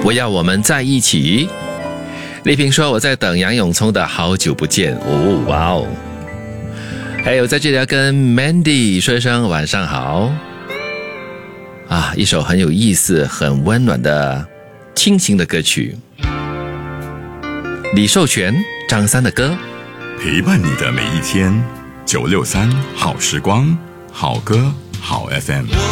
我要我们在一起。丽萍说我在等杨永聪的《好久不见》哦，哇哦。还有在这里要跟 Mandy 说一声晚上好啊，一首很有意思很温暖的亲情的歌曲，李寿全张三的歌， 陪伴你的每一天，963好时光，好歌好 FM。